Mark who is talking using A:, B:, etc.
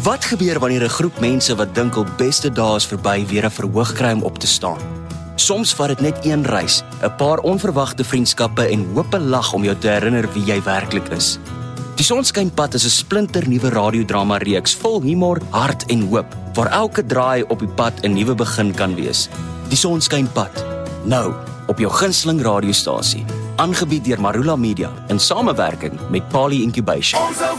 A: Wat gebeur wanneer 'n groep mense wat dink hul beste dae is verby weer 'n verhoog kry om op te staan? Soms vat dit net een reis, 'n paar onverwagte vriendskappe en hoop 'n lag om jou te herinner wie jy werklik is. Die Sonskynpad is 'n splinternuwe radiodrama reeks vol humor, hart en hoop, waar elke draai op die pad 'n nuwe begin kan wees. Die Sonskynpad, nou op jou gunsteling radiostasie, aangebied deur Marula Media in samewerking met Pali Incubation.